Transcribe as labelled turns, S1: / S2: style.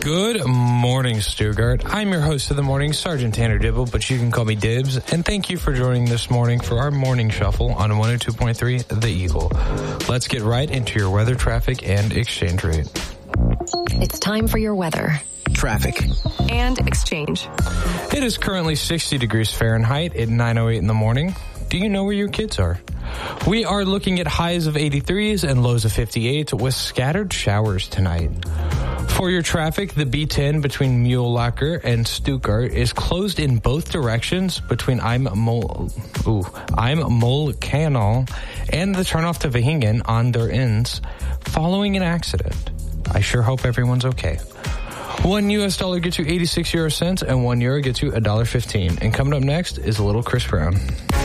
S1: Good morning, Stuttgart. I'm your host of the morning, Sergeant Tanner Dibble, but you can call me Dibs. And thank you for joining this morning for our morning shuffle on 102.3 The Eagle. Let's get right into your weather, traffic, and exchange rate.
S2: It's time for your weather,
S3: traffic,
S2: and exchange.
S1: It is currently 60 degrees Fahrenheit at 9:08 in the morning. Do you know where your kids are? We are looking at highs of 83s and lows of 58 with scattered showers tonight. For your traffic, the B10 between Mühlacker and Stuttgart is closed in both directions between Moll Canal and the turnoff to Vehingen on their ends following an accident. I sure hope everyone's okay. $1 gets you 86 euro cents and €1 gets you $1.15. And coming up next is a little Chris Brown.